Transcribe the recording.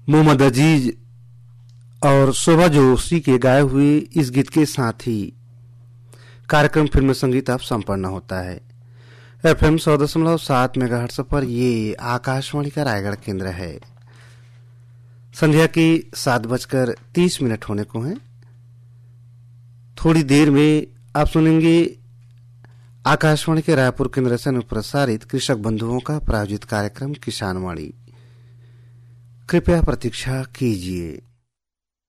मोहम्मद अजीज और शोभा जोशी के गाए हुए इस गीत के साथ ही कार्यक्रम फिल्म संगीत अब संपन्न होता है। FM 100.7 मेगाहर्ट्ज पर ये आकाशवाणी का रायगढ़ केंद्र है। संध्या के 7:30 होने को हैं। थोड़ी देर में आप सुनेंगे आकाशवाणी के रायपुर केंद्र से प्रसारित कृषक बंधुओं का प्रायोजित कार्यक्रम किसान वाणी। कृपया प्रतीक्षा कीजिए।